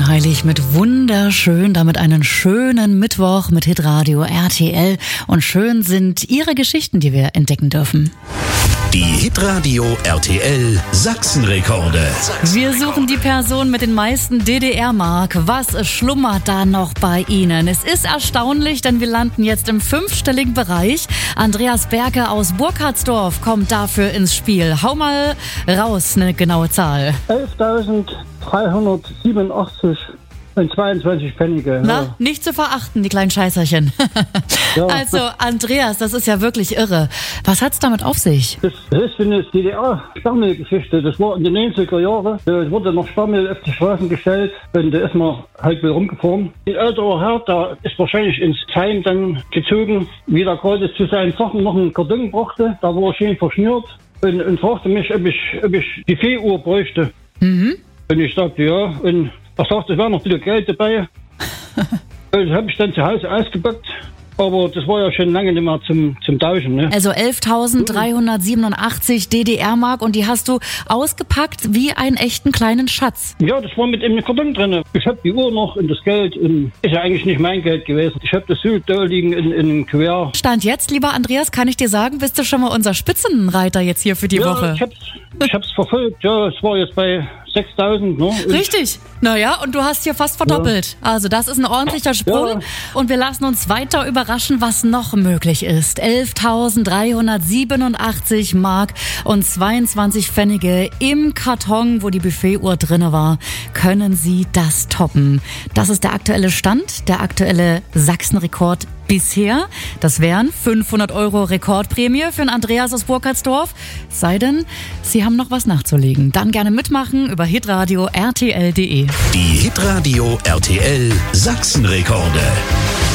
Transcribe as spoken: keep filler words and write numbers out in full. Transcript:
Scheinheilig mit wunderschön, damit einen schönen Mittwoch mit Hitradio R T L. Und schön sind Ihre Geschichten, die wir entdecken dürfen. Die Hitradio R T L Sachsenrekorde. Wir suchen die Person mit den meisten D D R-Mark. Was schlummert da noch bei Ihnen? Es ist erstaunlich, denn wir landen jetzt im fünfstelligen Bereich. Andreas Berke aus Burkhardsdorf kommt dafür ins Spiel. Hau mal raus, eine genaue Zahl. elftausenddreihundertsiebenundachtzig und zweiundzwanzig Pfennige. Na, ja. Nicht zu verachten, die kleinen Scheißerchen. Ja. Also, Andreas, das ist ja wirklich irre. Was hat's damit auf sich? Das, das ist eine D D R-Sperrmüllgeschichte. Das war in den neunziger Jahren. Es wurde noch Sperrmüll auf die Straßen gestellt und da ist man halt wieder rumgefahren. Ein älterer Herr, der ist wahrscheinlich ins Heim dann gezogen, wie er gerade zu seinen Sachen noch einen Karton brachte. Da war er schön verschnürt und, und fragte mich, ob ich, ob ich die Fee-Uhr bräuchte. Mhm. Und ich sagte ja. Und er sagte, es wäre noch ein bisschen Geld dabei. Und das habe ich dann zu Hause ausgepackt. Aber das war ja schon lange nicht mehr zum, zum Tauschen. Ne? Also elftausenddreihundertsiebenundachtzig D D R-Mark und die hast du ausgepackt wie einen echten kleinen Schatz. Ja, das war mit im Karton drin. Ich habe die Uhr noch und das Geld. Und ist ja eigentlich nicht mein Geld gewesen. Ich habe das so da liegen in, in einem Kuvert. Stand jetzt, lieber Andreas, kann ich dir sagen, bist du schon mal unser Spitzenreiter jetzt hier für die ja, Woche? ich hab's, ich hab's verfolgt. Ja, es war jetzt bei sechstausend. Ne? Und Richtig. Naja, und du hast hier fast verdoppelt. Ja. Also das ist ein ordentlicher Sprung. Ja. Und wir lassen uns weiter überraschen, was noch möglich ist. elftausenddreihundertsiebenundachtzig Mark und zweiundzwanzig Pfennige im Karton, wo die Buffetuhr drinne war. Können Sie das toppen? Das ist der aktuelle Stand, der aktuelle Sachsenrekord bisher. Das wären fünfhundert Euro Rekordprämie für den Andreas aus Burkhardsdorf. Sei denn, Sie haben noch was nachzulegen. Dann gerne mitmachen über hitradio R T L punkt de. Die Hitradio R T L Sachsenrekorde.